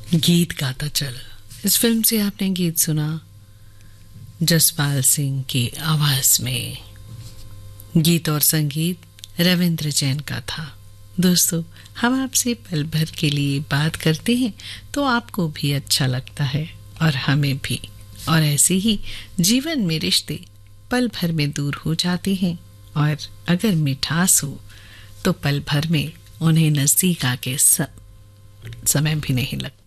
गीत गाता चल, इस फिल्म से आपने गीत सुना जसपाल सिंह की आवाज में। गीत और संगीत रविंद्र जैन का था। दोस्तों, हम आपसे पल भर के लिए बात करते हैं तो आपको भी अच्छा लगता है और हमें भी। और ऐसे ही जीवन में रिश्ते पल भर में दूर हो जाते हैं और अगर मिठास हो तो पल भर में उन्हें नजदीक आके समय भी नहीं लगता।